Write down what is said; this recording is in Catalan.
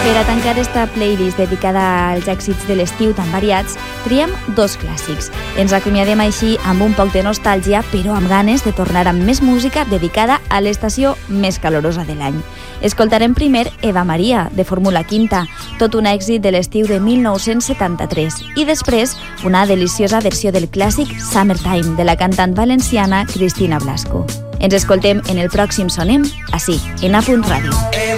Per a tancar esta playlist dedicada als èxits de l'estiu tan variats, triem dos clàssics. Ens acomiadem així amb un poc de nostàlgia, però amb ganes de tornar amb més música dedicada a l'estació més calorosa de l'any. Escoltarem primer Eva Maria, de Fórmula Quinta, tot un èxit de l'estiu de 1973, i després una deliciosa versió del clàssic Summertime, de la cantant valenciana Cristina Blasco. Ens escoltem en el pròxim Sonem, ací, en A.Ràdio.